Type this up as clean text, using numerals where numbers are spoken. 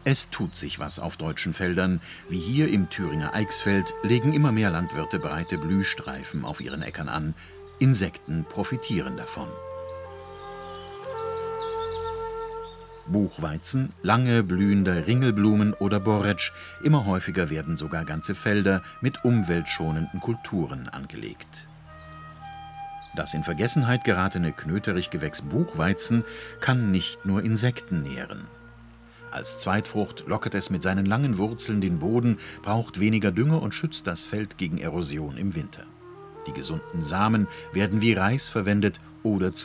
Es tut sich was auf deutschen Feldern. Wie hier im Thüringer Eichsfeld legen immer mehr Landwirte breite Blühstreifen auf ihren Äckern an. Insekten profitieren davon. Buchweizen, lange blühende Ringelblumen oder Borretsch. Immer häufiger werden sogar ganze Felder mit umweltschonenden Kulturen angelegt. Das in Vergessenheit geratene Knöterichgewächs Buchweizen kann nicht nur Insekten nähren. Als Zweitfrucht lockert es mit seinen langen Wurzeln den Boden, braucht weniger Dünger und schützt das Feld gegen Erosion im Winter. Die gesunden Samen werden wie Reis verwendet oder